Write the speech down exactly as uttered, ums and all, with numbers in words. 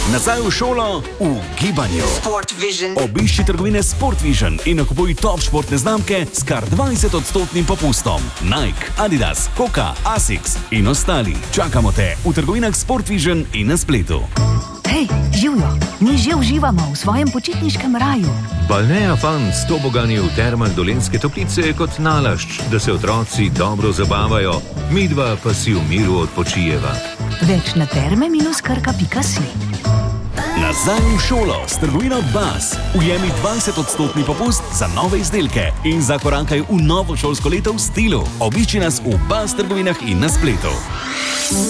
Nazaj v šolo v gibanju. Obišči trgovine Sport Vision in nakupuj top športne znamke s kar dvajset odstotnim popustom. Nike, Adidas, Hoka, Asics in ostali. Čakamo te v trgovinah Sport Vision in na spletu. Hej, živijo, mi že uživamo v svojem počitniškem raju. Balnea Fun s tobogani v termah Dolenjske Toplice je kot nalašč, da se otroci dobro zabavajo, midva pa si v miru odpočijeva. Več na terme minus krka pika si. Nazaj v šolo s trgovino Baz. Ujemi dvajset odstotni popust za nove izdelke in zakorankaj v novo šolsko leto v stilu. Obišči nas v Baz trgovinah in na spletu.